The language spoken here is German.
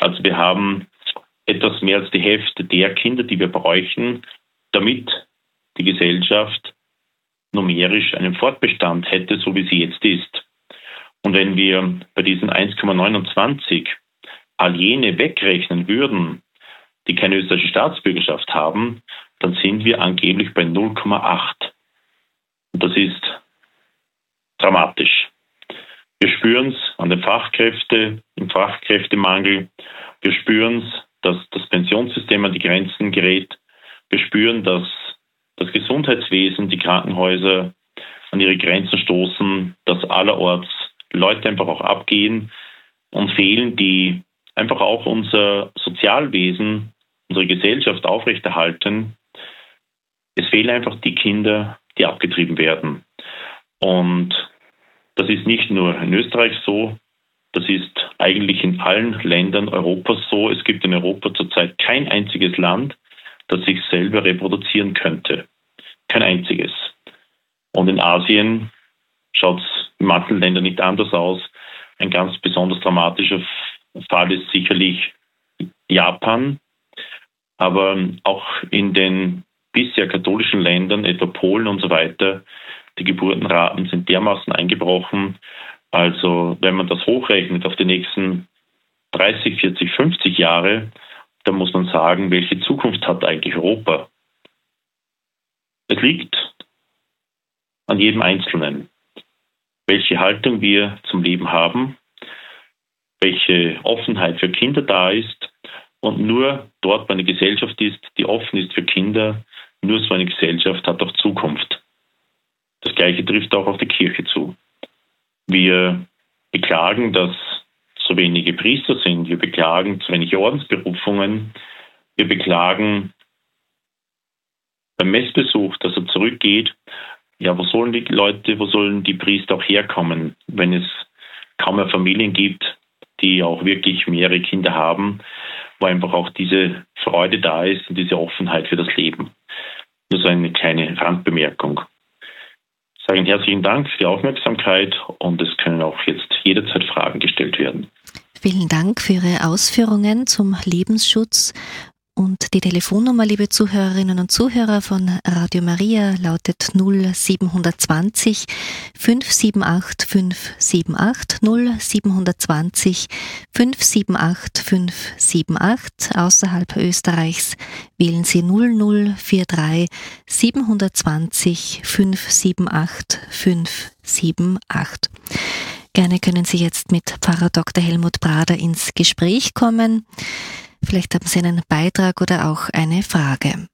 Also wir haben etwas mehr als die Hälfte der Kinder, die wir bräuchten, damit die Gesellschaft numerisch einen Fortbestand hätte, so wie sie jetzt ist. Und wenn wir bei diesen 1,29 all jene wegrechnen würden, die keine österreichische Staatsbürgerschaft haben, dann sind wir angeblich bei 0,8. Und das ist dramatisch. Wir spüren es an den im Fachkräftemangel. Wir spüren es, dass das Pensionssystem an die Grenzen gerät. Wir spüren, dass das Gesundheitswesen, die Krankenhäuser an ihre Grenzen stoßen, dass allerorts Leute einfach auch abgehen und fehlen, die einfach auch unser Sozialwesen, unsere Gesellschaft aufrechterhalten. Es fehlen einfach die Kinder, die abgetrieben werden. Und das ist nicht nur in Österreich so, das ist eigentlich in allen Ländern Europas so. Es gibt in Europa zurzeit kein einziges Land, das sich selber reproduzieren könnte. Kein einziges. Und in Asien schaut es in manchen Ländern nicht anders aus. Ein ganz besonders dramatischer Fall ist sicherlich Japan. Aber auch in den bisher katholischen Ländern, etwa Polen und so weiter, die Geburtenraten sind dermaßen eingebrochen. Also wenn man das hochrechnet auf die nächsten 30, 40, 50 Jahre, dann muss man sagen, welche Zukunft hat eigentlich Europa? Es liegt an jedem Einzelnen, welche Haltung wir zum Leben haben, welche Offenheit für Kinder da ist. Und nur dort, wo eine Gesellschaft ist, die offen ist für Kinder, nur so eine Gesellschaft hat auch Zukunft. Das Gleiche trifft auch auf die Kirche zu. Wir beklagen, dass so wenige Priester sind. Wir beklagen zu wenig Ordensberufungen. Wir beklagen beim Messbesuch, dass er zurückgeht. Ja, wo sollen die Priester auch herkommen, wenn es kaum mehr Familien gibt, die auch wirklich mehrere Kinder haben, wo einfach auch diese Freude da ist und diese Offenheit für das Leben. Nur so eine kleine Randbemerkung. Ich sage herzlichen Dank für die Aufmerksamkeit und es können auch jetzt jederzeit Fragen gestellt werden. Vielen Dank für Ihre Ausführungen zum Lebensschutz. Und die Telefonnummer, liebe Zuhörerinnen und Zuhörer von Radio Maria, lautet 0720 578 578 0720 578 578. Außerhalb Österreichs wählen Sie 0043 720 578 578. Gerne können Sie jetzt mit Pfarrer Dr. Helmut Brader ins Gespräch kommen. Vielleicht haben Sie einen Beitrag oder auch eine Frage.